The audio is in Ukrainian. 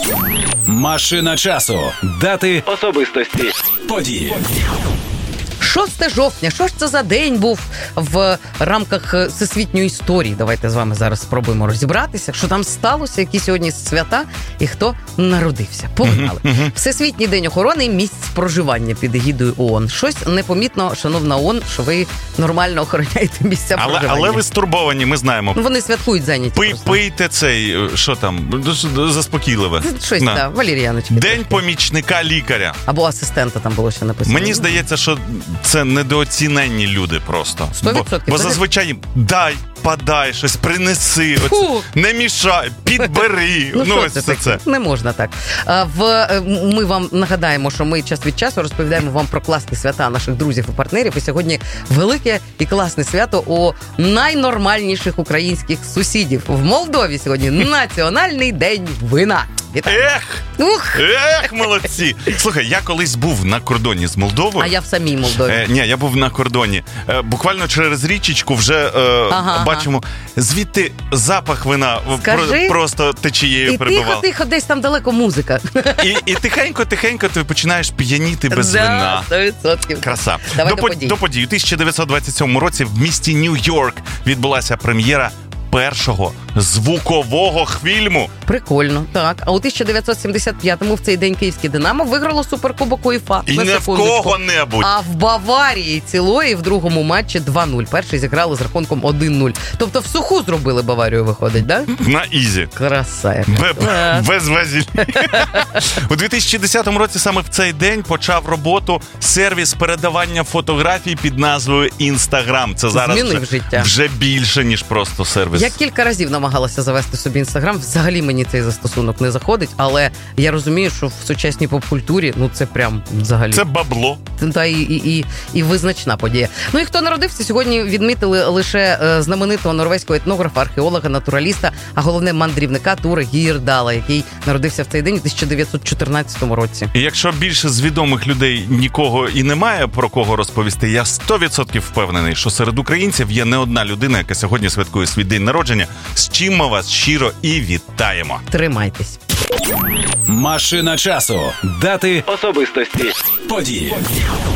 Машина часу. Дати, особистості, події. 6 жовтня. Що ж це за день був в рамках всесвітньої історії? Давайте з вами зараз спробуємо розібратися, що там сталося, які сьогодні свята і хто народився. Погнали. Всесвітній день охорони місць проживання під егідою ООН. Щось непомітно, шановна ООН, що ви нормально охороняєте місця проживання. Але ви стурбовані, ми знаємо. Вони святкують зайняті. Пийте цей, що там, заспокійливе. Щось, так, валір'яночки. День помічника лікаря. Або асистента там було ще написано. Мені здається, що це недооціненні люди просто. 100%. Бо зазвичай їм дай, подай, щось принеси, не мішай, підбери. Ось це. Не можна так. Ми вам нагадаємо, що ми час від часу розповідаємо вам про класні свята наших друзів і партнерів. І сьогодні велике і класне свято у найнормальніших українських сусідів. В Молдові сьогодні Національний день вина. Вітаю. Молодці! Слухай, я колись був на кордоні з Молдовою. А я в самій Молдові. Ні, я був на кордоні. Буквально через річечку вже бачимо, звідти запах вина просто течією перебував. І тихо, десь там далеко музика. І тихенько ти починаєш п'яніти без вина. 100%. Краса. До подій. У 1927 році в місті Нью-Йорк відбулася прем'єра першого звукового фільму. Прикольно, так. А у 1975-му в цей день київське «Динамо» виграло суперкубок УЄФА. І не в кого-небудь. А в Баварії цілої в другому матчі 2-0. Перший зіграли з рахунком 1-0. Тобто в суху зробили Баварію, виходить, да? На ізі. Краса. Без вазіль. У 2010 році саме в цей день почав роботу сервіс передавання фотографій під назвою Instagram. Це зараз вже більше, ніж просто сервіс. Я кілька разів намагалася завести собі Інстаграм. Взагалі мені цей застосунок не заходить, але я розумію, що в сучасній поп-культурі, це прям взагалі. Це бабло. Та і визначна подія. Ну і хто народився, сьогодні відмітили лише знаменитого норвезького етнографа, археолога, натураліста, а головне мандрівника Туре Гірдала, який народився в цей день у 1914 році. І якщо більше з відомих людей нікого і немає про кого розповісти, я 100% впевнений, що серед українців є не одна людина, яка сьогодні святкує свій день народження, з чим ми вас щиро і вітаємо. Тримайтесь. Машина часу. Дати, особистості, події.